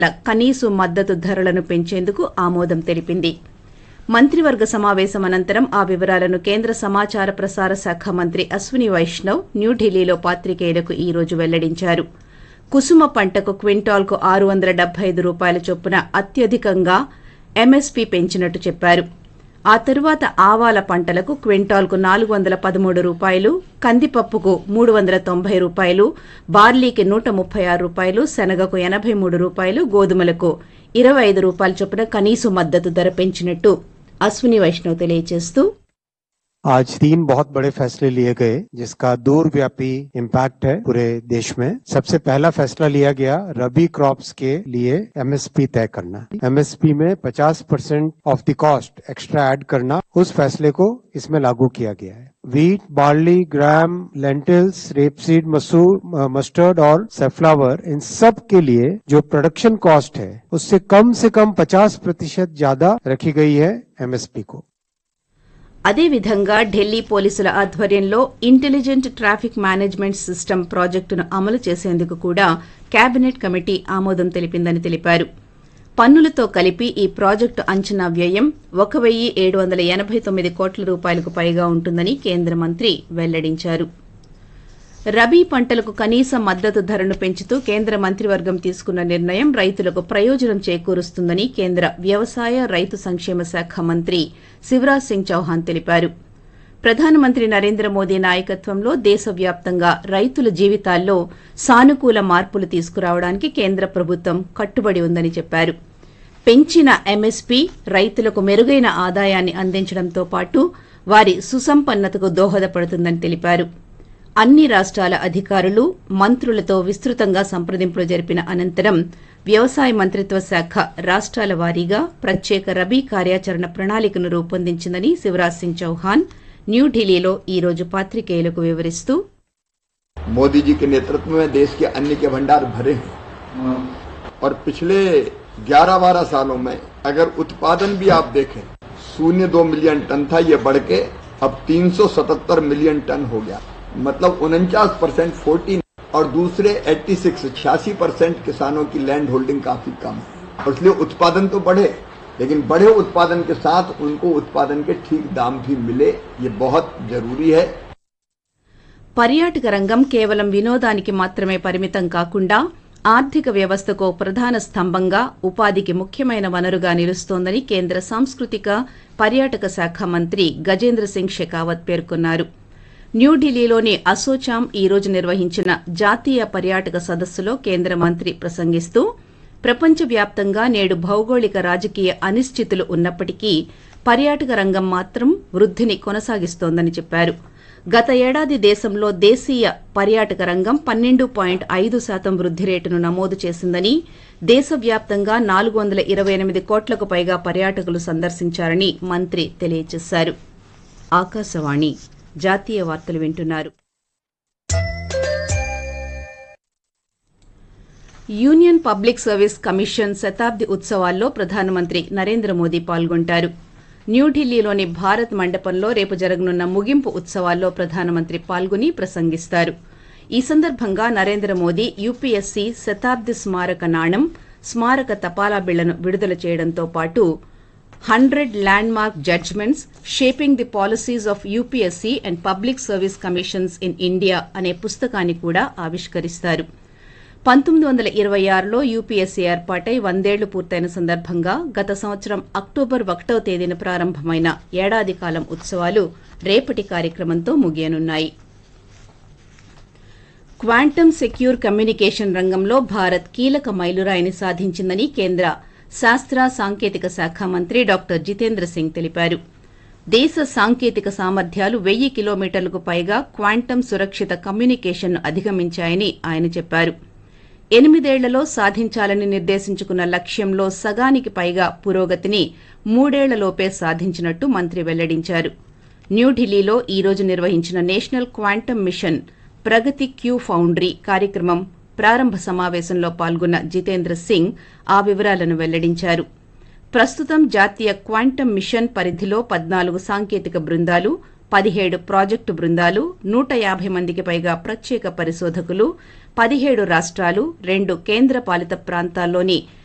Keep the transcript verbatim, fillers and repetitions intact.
కనీస మద్దతు ధరలను పెంచేందుకు ఆమోదం తెలిపింది. మంత్రివర్గ సమావేశం అనంతరం ఆ వివరాలను కేంద్ర సమాచార ప్రసార శాఖ మంత్రి అశ్విని వైష్ణవ్ న్యూఢిల్లీలో పాత్రికేయులకు ఈ రోజు వెల్లడించారు. కుసుమ పంటకు క్వింటాల్కు ఆరు వందల డెబ్బై ఐదు రూపాయల చొప్పున అత్యధికంగా ఎంఎస్పీ పెంచినట్టు చెప్పారు. ఆ తరువాత ఆవాల పంటలకు క్వింటాల్కు నాలుగు వందల పదమూడు రూపాయలు, కందిపప్పుకు మూడు వందల తొంభై రూపాయలు, బార్లీకి నూట ముప్పై ఆరు రూపాయలు, శనగకు ఎనభై మూడు రూపాయలు, గోధుమలకు ఇరవై ఐదు రూపాయల చొప్పున కనీస మద్దతు ధర పెంచినట్టు అశ్విని వైష్ణవ్ తెలియజేస్తూ आज तीन बहुत बड़े फैसले लिए गए जिसका दूरव्यापी इम्पैक्ट है पूरे देश में। सबसे पहला फैसला लिया गया रबी क्रॉप्स के लिए एमएसपी तय करना। एमएसपी में पचास percent of the cost extra add करना, उस फैसले को इसमें लागू किया गया है। वीट, बार्ली, ग्राम, लेंटिल्स, रेपसीड, मसूर, मस्टर्ड और सनफ्लावर, इन सब के लिए जो प्रोडक्शन कॉस्ट है उससे कम से कम पचास प्रतिशत ज्यादा रखी गई है एमएसपी को। అదేవిధంగా ఢిల్లీ పోలీసుల ఆధ్వర్యంలో ఇంటెలిజెంట్ ట్రాఫిక్ మేనేజ్మెంట్ సిస్టమ్ ప్రాజెక్టును అమలు చేసేందుకు కూడా కేబినెట్ కమిటీ ఆమోదం తెలిపిందని తెలిపారు. పన్నులతో కలిపి ఈ ప్రాజెక్టు అంచనా వ్యయం ఒక వెయ్యి ఏడు వందల ఎనభై తొమ్మిది కోట్ల రూపాయలకు పైగా ఉంటుందని కేంద్ర మంత్రి వెల్లడించారు. రబీ పంటలకు కనీస మద్దతు ధరను పెంచుతూ కేంద్ర మంత్రివర్గం తీసుకున్న నిర్ణయం రైతులకు ప్రయోజనం చేకూరుస్తుందని కేంద్ర వ్యవసాయ, రైతు సంక్షేమ శాఖ మంత్రి శివరాజ్ సింగ్ చౌహాన్ తెలిపారు. ప్రధానమంత్రి నరేంద్ర మోదీ నాయకత్వంలో దేశవ్యాప్తంగా రైతుల జీవితాల్లో సానుకూల మార్పులు తీసుకురావడానికి కేంద్ర ప్రభుత్వం కట్టుబడి ఉందని చెప్పారు. పెంచిన ఎంఎస్పీ రైతులకు మెరుగైన ఆదాయాన్ని అందించడంతో పాటు వారి సుసంపన్నతకు దోహదపడుతుందని తెలిపారు. అన్ని రాష్ట్రాల అధికారులు, మంత్రులతో విస్తృతంగా సంప్రదింపులు జరిపిన అనంతరం వ్యవసాయ మంత్రిత్వ శాఖ రాష్ట్రాల వారీగా ప్రత్యేక రబీ కార్యాచరణ ప్రణాళికను రూపొందించిందని శివరాజ్ సింగ్ చౌహాన్ న్యూఢిల్లీలో ఈ రోజు పాత్రికేయులకు వివరిస్తూ मोदी जी के नेतृत्व में देश के अन्न के भंडार भरे हैं और पिछले ग्यारह बारह सालों में अगर उत्पादन भी आप देखें शून्य दो मिलियन टन था, ये बढ़ के अब तीन सौ सतहत्तर मिलियन टन हो गया, मतलब उनचास परसेंट फोर्टीन और दूसरे छियासी छियासी परसेंट किसानों की लैंड होल्डिंग काफी कम है और इसलिए उत्पादन तो बढ़े, लेकिन बढ़े उत्पादन के साथ उनको उत्पादन के ठीक दाम भी मिले, ये बहुत जरूरी है। పర్యాటక రంగం కేవలం వినోదానికి మాత్రమే పరిమితం కాకుండా ఆర్థిక వ్యవస్థకు ప్రధాన స్తంభంగా, ఉపాధికి ముఖ్యమైన వనరుగా నిలుస్తోందని కేంద్ర సాంస్కృతిక పర్యాటక శాఖ మంత్రి గజేంద్ర సింగ్ షెకావత్ పేర్కొన్నారు. న్యూఢిల్లీలోని అసోచామ్ ఈ రోజు నిర్వహించిన జాతీయ పర్యాటక సదస్సులో కేంద్ర మంత్రి ప్రసంగిస్తూ ప్రపంచవ్యాప్తంగా నేడు భౌగోళిక రాజకీయ అనిశ్చితులు ఉన్నప్పటికీ పర్యాటక రంగం మాత్రం వృద్ధిని కొనసాగిస్తోందని చెప్పారు. గత ఏడాది దేశంలో దేశీయ పర్యాటక రంగం పన్నెండు పాయింట్ ఐదు శాతం వృద్ధి రేటును నమోదు చేసిందని, దేశవ్యాప్తంగా నాలుగు వందల ఇరవై ఎనిమిది కోట్లకు పైగా పర్యాటకులు సందర్శించారని మంత్రి తెలియజేశారు. ఆకాశవాణి జాతీయ వార్తలు వింటున్నారు. యూనియన్ పబ్లిక్ సర్వీస్ కమిషన్ శతాబ్ది ఉత్సవాల్లో ప్రధానమంత్రి నరేంద్ర మోదీ పాల్గొంటారు. న్యూఢిల్లీలోని భారత్ మండపంలో రేపు జరగనున్న ముగింపు ఉత్సవాల్లో ప్రధానమంత్రి పాల్గొని ప్రసంగిస్తారు. ఈ సందర్భంగా నరేంద్ర మోదీ యూపీఎస్సీ శతాబ్ది స్మారక నాణం, స్మారక తపాలా బిళ్లను విడుదల చేయడంతో పాటు hundred land mark judgements shaping the policies of UPSC and public service commissions in India అనే పుస్తకాన్ని కూడా ఆవిష్కరిస్తారు. పంతొమ్మిది వందల ఇరవై ఆరులో యూపీఎస్సీ ఏర్పాటై వందేళ్లు పూర్తయిన సందర్భంగా గత సంవత్సరం అక్టోబర్ ఒకటవ తేదీన ప్రారంభమైన ఏడాది కాలం ఉత్సవాలు రేపటి కార్యక్రమంతో ముగియనున్నాయి. క్వాంటమ్ సెక్యూర్ కమ్యూనికేషన్ రంగంలో భారత్ కీలక మైలురాయిని సాధించిందని కేంద్ర శాస్త్ర సాంకేతిక శాఖ మంత్రి డాక్టర్ జితేంద్ర సింగ్ తెలిపారు. దేశ సాంకేతిక సామర్థ్యాలు వెయ్యి కిలోమీటర్లకు పైగా క్వాంటమ్ సురక్షిత కమ్యూనికేషన్ను అధిగమించాయని ఆయన చెప్పారు. ఎనిమిదేళ్లలో సాధించాలని నిర్దేశించుకున్న లక్ష్యంలో సగానికి పైగా పురోగతిని మూడేళ్లలోపే సాధించినట్టు మంత్రి వెల్లడించారు. న్యూఢిల్లీలో ఈ రోజు నిర్వహించిన నేషనల్ క్వాంటమ్ మిషన్ ప్రగతి క్యూ ఫౌండరీ కార్యక్రమం ప్రారంభ సమావేశంలో పాల్గొన్న జితేంద్ర సింగ్ ఆ వివరాలను వెల్లడించారు. ప్రస్తుతం జాతీయ క్వాంటమ్ మిషన్ పరిధిలో పద్నాలుగు సాంకేతిక బృందాలు, పదిహేడు ప్రాజెక్టు బృందాలు, నూట యాభై మందికి పైగా ప్రత్యేక పరిశోధకులు, పదిహేడు రాష్ట్రాలు, రెండు కేంద్ర పాలిత ప్రాంతాల్లోని